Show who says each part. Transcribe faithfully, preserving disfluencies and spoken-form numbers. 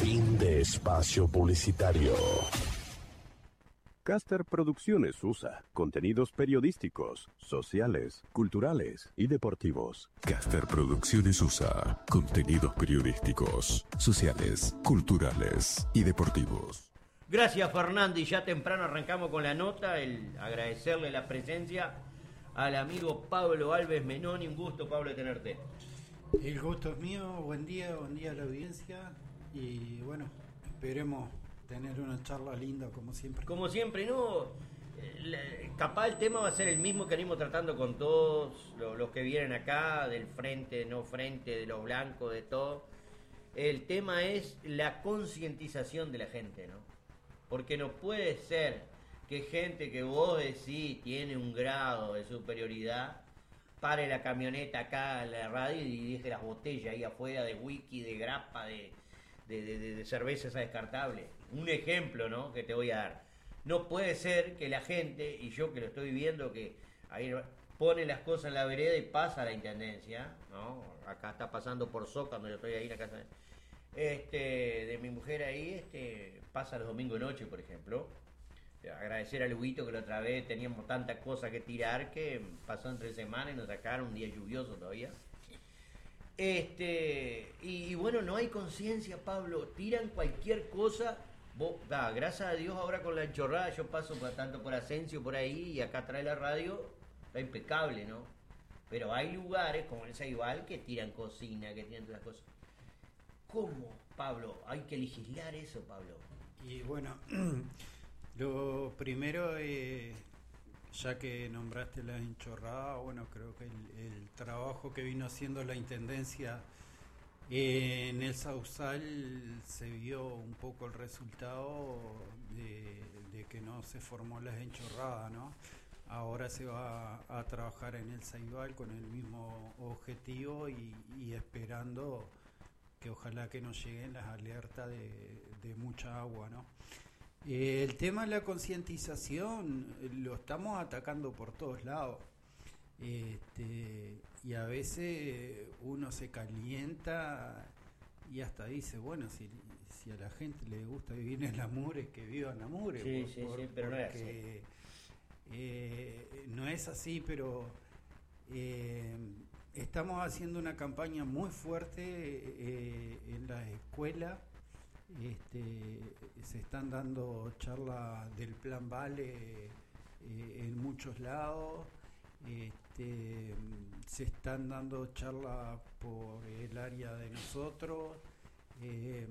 Speaker 1: Fin de espacio publicitario.
Speaker 2: Caster Producciones U S A. Contenidos periodísticos, sociales, culturales y deportivos.
Speaker 3: Caster Producciones U S A. Contenidos periodísticos, sociales, culturales y deportivos.
Speaker 4: Gracias, Fernando. Y ya temprano arrancamos con la nota. El agradecerle la presencia al amigo Pablo Alves Menoni. Un gusto, Pablo, de tenerte.
Speaker 5: El gusto es mío. Buen día, buen día a la audiencia. Y bueno, esperemos tener una charla linda como siempre.
Speaker 4: Como siempre, ¿no? Eh, capaz el tema va a ser el mismo que venimos tratando con todos los, los que vienen acá, del frente, no frente, de los blancos, de todo. El tema es la concientización de la gente, ¿no? Porque no puede ser que gente que vos decís tiene un grado de superioridad pare la camioneta acá en la radio y deje las botellas ahí afuera de whisky, de grappa, de... De, de, de cervezas descartables. Un ejemplo, ¿no?, que te voy a dar. No puede ser que la gente, y yo que lo estoy viendo, que ahí pone las cosas en la vereda y pasa a la intendencia, ¿no? Acá está pasando por Soca, cuando yo estoy ahí en la casa este, de mi mujer ahí, este, pasa los domingos de noche, por ejemplo. Agradecer a Luguito que la otra vez teníamos tantas cosas que tirar que pasó entre semanas y nos sacaron un día lluvioso todavía. Este, y, y bueno, no hay conciencia, Pablo, tiran cualquier cosa. Vos, da, gracias a Dios ahora con la enchorrada yo paso por, tanto por Asensio por ahí y acá trae la radio, está impecable, ¿no? Pero hay lugares como el Saibal que tiran cocina, que tiran todas las cosas. ¿Cómo, Pablo? Hay que legislar eso, Pablo.
Speaker 5: Y bueno, lo primero es... Ya que nombraste la enchorrada, bueno, creo que el, el trabajo que vino haciendo la Intendencia eh, en el Sausal se vio un poco el resultado de, de que no se formó la enchorrada, ¿no? Ahora se va a, a trabajar en el Saibal con el mismo objetivo y, y esperando que ojalá que nos lleguen las alertas de, de mucha agua, ¿no? Eh, el tema de la concientización lo estamos atacando por todos lados, este, y a veces uno se calienta y hasta dice, bueno, si, si a la gente le gusta vivir en Amures, que viva en Amures.
Speaker 4: Sí,
Speaker 5: por,
Speaker 4: sí,
Speaker 5: por,
Speaker 4: sí, pero no es
Speaker 5: porque,
Speaker 4: así.
Speaker 5: Eh, no es así, pero eh, estamos haciendo una campaña muy fuerte eh, en las escuelas. Este, se están dando charlas del Plan Vale eh, en muchos lados, este, se están dando charlas por el área de nosotros, eh,